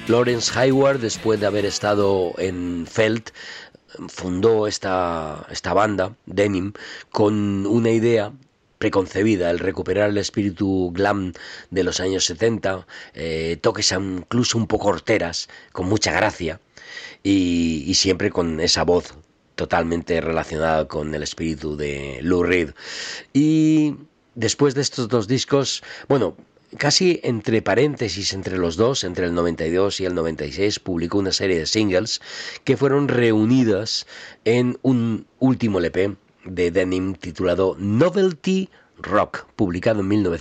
Lawrence Hayward, después de haber estado en Felt, fundó esta banda, Denim, con una idea preconcebida, el recuperar el espíritu glam de los años 70, toques incluso un poco horteras, con mucha gracia, y siempre con esa voz totalmente relacionada con el espíritu de Lou Reed. Y después de estos dos discos, bueno, casi entre paréntesis entre los dos, entre el 92 y el 96, publicó una serie de singles que fueron reunidas en un último LP de Denim titulado Novelty Rock, publicado en